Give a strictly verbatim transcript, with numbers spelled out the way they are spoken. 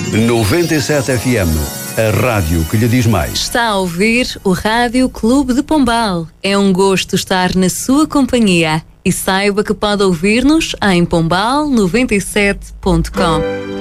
noventa e sete F M, a rádio que lhe diz mais. Está a ouvir o Rádio Clube de Pombal. É um gosto estar na sua companhia. E saiba que pode ouvir-nos em pombal noventa e sete ponto com.